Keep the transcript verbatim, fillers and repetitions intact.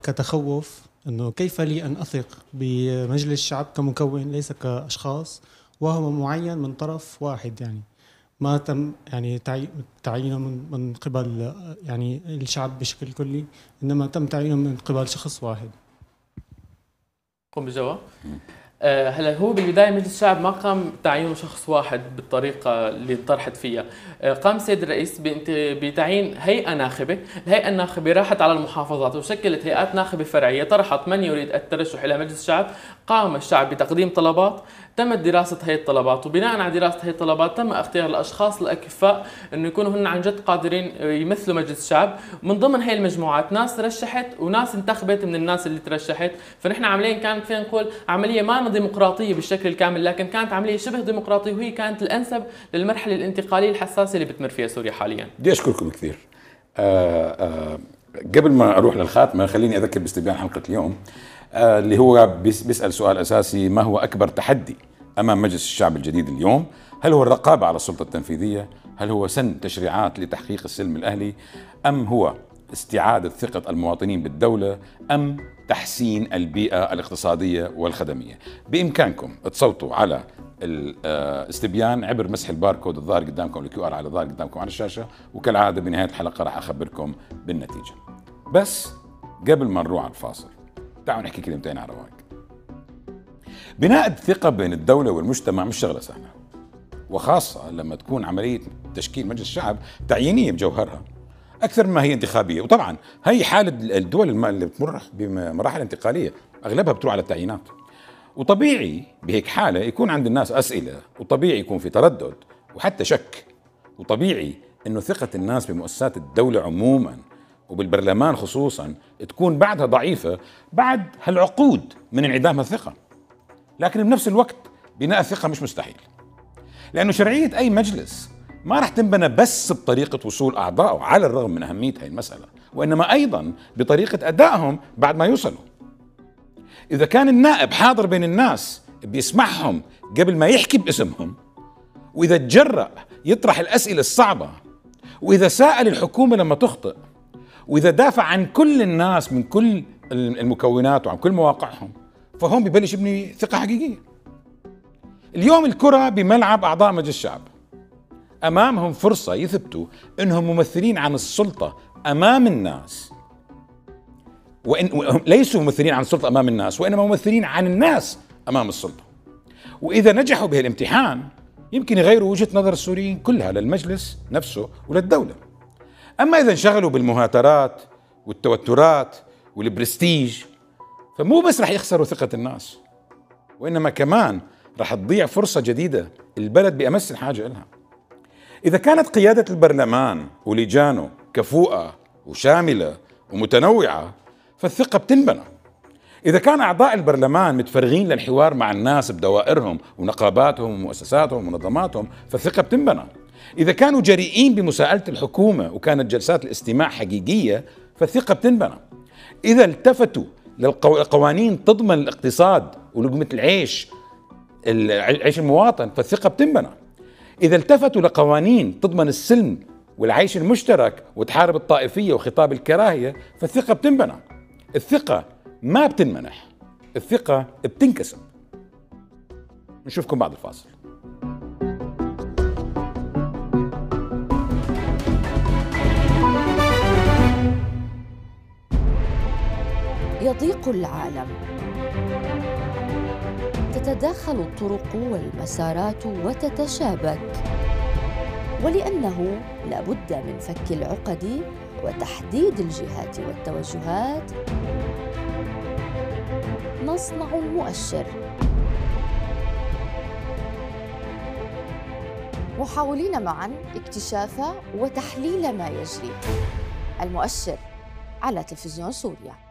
كتخوف أنه كيف لي أن أثق بمجلس الشعب كمكون ليس كأشخاص وهو معين من طرف واحد، يعني ما تم يعني تعيينه من من قبل يعني الشعب بشكل كلي، إنما تم تعيينه من قبل شخص واحد. قم بالجواب. هلا هو بالبدايه مجلس الشعب ما قام بتعيين شخص واحد بالطريقه اللي طرحت فيها، قام السيد الرئيس بتعيين هيئه ناخبه، الهيئه الناخبه راحت على المحافظات وشكلت هيئات ناخبه فرعيه طرحت من يريد الترشح الى مجلس الشعب، قام الشعب بتقديم طلبات، تمت دراسه هي الطلبات، وبناء على دراسه هي الطلبات تم اختيار الاشخاص الاكفاء انه يكونوا هن عن جد قادرين يمثلوا مجلس الشعب. من ضمن هي المجموعات ناس رشحت وناس انتخبت من الناس اللي ترشحت، فنحن عاملين كانت فينا نقول عمليه ما ديمقراطيه بالشكل الكامل، لكن كانت عمليه شبه ديمقراطيه وهي كانت الانسب للمرحله الانتقاليه الحساسه اللي بتمر فيها سوريا حاليا. بدي اشكركم كثير. آآ آآ قبل ما اروح للخاتمه خليني اذكر باستبيان حلقه اليوم اللي هو بيسال سؤال اساسي: ما هو اكبر تحدي امام مجلس الشعب الجديد اليوم؟ هل هو الرقابه على السلطه التنفيذيه؟ هل هو سن تشريعات لتحقيق السلم الاهلي؟ ام هو استعاده ثقه المواطنين بالدوله؟ ام تحسين البيئة الاقتصادية والخدمية؟ بإمكانكم تصوتوا على الاستبيان عبر مسح الباركود الظاهر قدامكم، الكيو ار على الظاهر قدامكم على الشاشة، وكالعادة بنهاية الحلقة راح أخبركم بالنتيجة. بس قبل ما نروح على الفاصل تعالوا نحكي كلمتين على رواق. بناء الثقة بين الدولة والمجتمع مش شغلة سهلة، وخاصة لما تكون عملية تشكيل مجلس الشعب تعيينية بجوهرها أكثر مما هي انتخابية. وطبعا هي حالة الدول اللي بتمر بمراحل انتقالية أغلبها بتروح على التعيينات، وطبيعي بهيك حالة يكون عند الناس أسئلة، وطبيعي يكون في تردد وحتى شك، وطبيعي إنه ثقة الناس بمؤسسات الدولة عموما وبالبرلمان خصوصا تكون بعدها ضعيفة بعد هالعقود من انعدام الثقة. لكن بنفس الوقت بناء الثقة مش مستحيل، لأنه شرعية أي مجلس ما راح تنبنى بس بطريقة وصول أعضائه على الرغم من أهمية هاي المسألة، وإنما أيضا بطريقة أدائهم بعد ما يوصلوا. إذا كان النائب حاضر بين الناس بيسمعهم قبل ما يحكي باسمهم، وإذا تجرأ يطرح الأسئلة الصعبة، وإذا سأل الحكومة لما تخطئ، وإذا دافع عن كل الناس من كل المكونات وعن كل مواقعهم، فهم ببلش يبني ثقة حقيقية. اليوم الكرة بملعب أعضاء مجلس الشعب، أمامهم فرصة يثبتوا أنهم ممثلين عن السلطة أمام الناس، وإن ليسوا ممثلين عن السلطة أمام الناس، وإنما ممثلين عن الناس أمام السلطة. وإذا نجحوا بهالامتحان يمكن يغيروا وجهة نظر السوريين كلها للمجلس نفسه وللدولة. أما إذا انشغلوا بالمهاترات والتوترات والبرستيج فمو بس رح يخسروا ثقة الناس، وإنما كمان رح تضيع فرصة جديدة البلد بأمس الحاجة لها. إذا كانت قيادة البرلمان ولجانه كفؤة وشاملة ومتنوعة فالثقة بتنبنى. إذا كان أعضاء البرلمان متفرغين للحوار مع الناس بدوائرهم ونقاباتهم ومؤسساتهم ومنظماتهم فالثقة بتنبنى. إذا كانوا جريئين بمساءلة الحكومة وكانت جلسات الاستماع حقيقية فالثقة بتنبنى. إذا التفتوا للقوانين تضمن الاقتصاد ولقمة العيش عيش المواطن فالثقة بتنبنى. إذا التفتوا لقوانين تضمن السلم والعيش المشترك وتحارب الطائفية وخطاب الكراهية فالثقة بتنبنى. الثقة ما بتنمنح، الثقة بتنكسب. نشوفكم بعد الفاصل. يضيق العالم، تتداخل الطرق والمسارات وتتشابك، ولأنه لا بد من فك العقد وتحديد الجهات والتوجهات نصنع المؤشر، محاولين معا اكتشاف وتحليل ما يجري. المؤشر على تلفزيون سوريا.